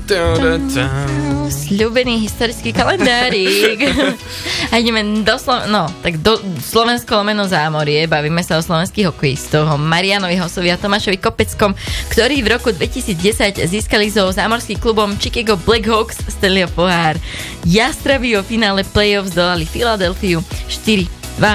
Sľubený historický kalendárik. A ideme do Slovensko lomeno Zámorie. Bavíme sa o slovenských hokejistoch, o Marianovi Hosovi a Tomášovi Kopeckom, ktorí v roku 2010 získali so zámorským klubom Chicago Blackhawks Stanleyho pohár. Jastrabi o finále playoffs dolali Filadelfiu 4-2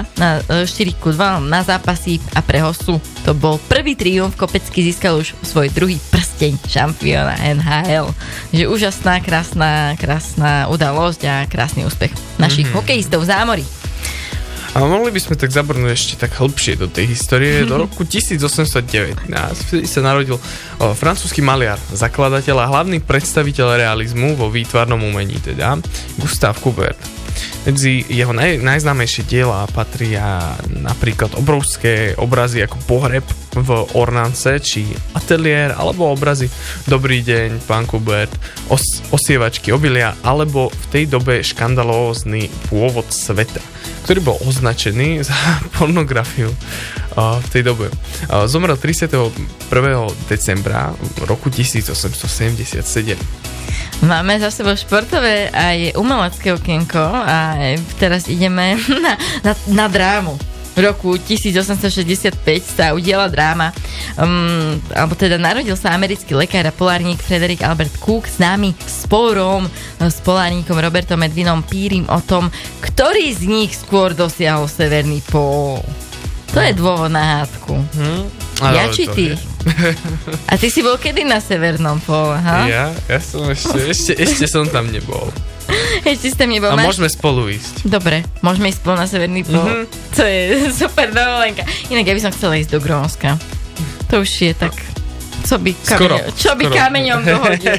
na zápasy a pre Hosu to bol prvý triumf. Kopecký získal už svoj druhý prsteň šampióna NHL. Že úžasná, krásna udalosť a krásny úspech našich hokejistov v Zámori. A mohli by sme tak zabrnúť ešte tak hĺbšie do tej histórie. Do roku 1819 sa narodil francúzsky maliar, zakladateľ a hlavný predstaviteľ realizmu vo výtvarnom umení, teda Gustave Courbet. Medzi jeho najznámejšie diela patria napríklad obrovské obrazy ako Pohreb v Ornance či Atelier, alebo obrazy Dobrý deň, pán Kubert, Osievačky obilia, alebo v tej dobe škandalózny Pôvod sveta, ktorý bol označený za pornografiu v tej dobe. Zomrel 31. decembra roku 1877. Máme za sebou športové aj umelecké okienko a teraz ideme na drámu. V roku 1865 sa udiela dráma, alebo teda narodil sa americký lekár a polárník Frederick Albert Cook, známy sporom s polárníkom Robertom Edwinom Pearim o tom, ktorý z nich skôr dosiahol severný pól. To je dôvod na hádku. Ja či ty? A ty si bol kedy na severnom pole, ha? Ja som ešte som tam nebol. Ešte si tam nebol. A môžeme spolu ísť. Dobre, môžeme ísť spolu na severný pól. To je super dovolenka. Inak ja by som chcela ísť do Grónska. To už je tak... Čo by kameňom dohodil.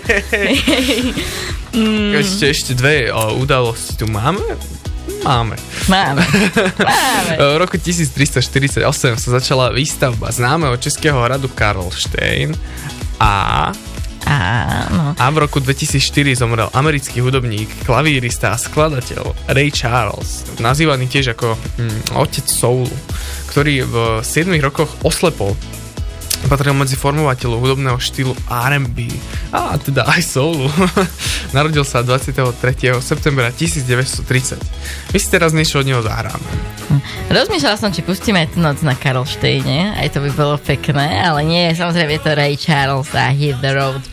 Ešte dve udalosti tu máme. Máme. V roku 1348 sa začala výstavba známeho českého hradu Karlštejn a v roku 2004 zomrel americký hudobník, klavírista a skladateľ Ray Charles, nazývaný tiež ako otec soulu, ktorý v 7 rokoch oslepol. Patril medzi formovateľov hudobného štýlu R&B a teda aj soulu. Narodil sa 23. septembra 1930. My si teraz niečo od neho zahráme. Rozmýšľala som, či pustíme aj tú noc na Karlštejne, aj to by bolo pekné, ale nie, samozrejme je to Ray Charles a Hit the Road